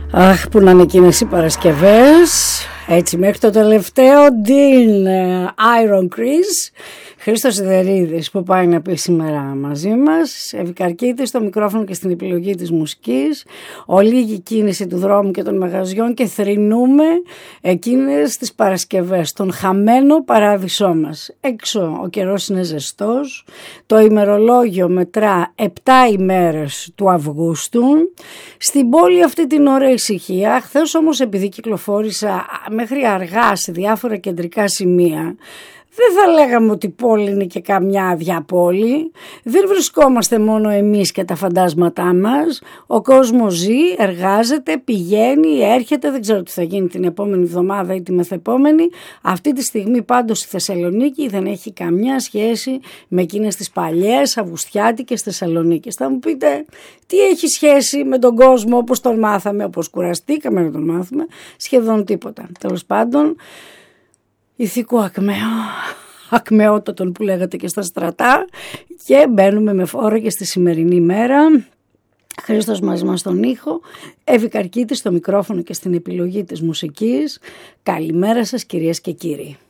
Αχ, που να είναι εκείνες οι Παρασκευές. Έτσι μέχρι το τελευταίο Dean Iron Chris, Χρήστος Σιδερίδης που πάει να πει σήμερα μαζί μας, Εύη Καρκίτη στο μικρόφωνο και στην επιλογή της μουσικής, ολίγη κίνηση του δρόμου και των μαγαζιών και θρηνούμε εκείνες τις Παρασκευές, τον χαμένο παράδεισό μας. Έξω ο καιρός είναι ζεστός, το ημερολόγιο μετρά 7 ημέρες του Αυγούστου, στην πόλη αυτή την ώρα ησυχία. Χθες όμως, επειδή κυκλοφόρησα μέχρι αργά σε διάφορα κεντρικά σημεία, δεν θα λέγαμε ότι η πόλη είναι και καμιά άδεια πόλη. Δεν βρισκόμαστε μόνο εμείς και τα φαντάσματά μας. Ο κόσμος ζει, εργάζεται, πηγαίνει, έρχεται. Δεν ξέρω τι θα γίνει την επόμενη εβδομάδα ή τη μεθεπόμενη. Αυτή τη στιγμή πάντως η Θεσσαλονίκη δεν έχει καμιά σχέση με εκείνες τις παλιές αυγουστιάτικες Θεσσαλονίκες. Θα μου πείτε, τι έχει σχέση με τον κόσμο όπως τον μάθαμε, όπως κουραστήκαμε να τον μάθουμε? Σχεδόν τίποτα. Τέλος πάντων, ηθικό ακμεότατον που λέγατε και στα στρατά, και μπαίνουμε με φόρα και στη σημερινή μέρα. Χρήστος μαζί μας στον ήχο, Εύη Καρκίτη στο μικρόφωνο και στην επιλογή της μουσικής. Καλημέρα σας κυρίες και κύριοι.